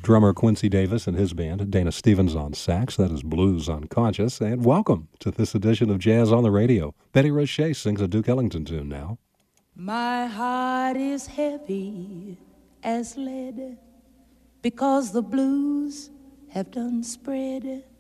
drummer Quincy Davis and his band, Dana Stevens on sax. That is Blues Unconscious. And welcome to this edition of Jazz on the Radio. Betty Roche sings a Duke Ellington tune now. My heart is heavy as lead because the blues have done spread